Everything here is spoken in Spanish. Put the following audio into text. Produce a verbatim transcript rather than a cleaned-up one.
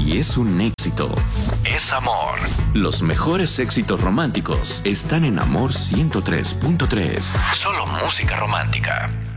y es un éxito. Es amor. Los mejores éxitos románticos están en Amor ciento tres punto tres. Solo música romántica.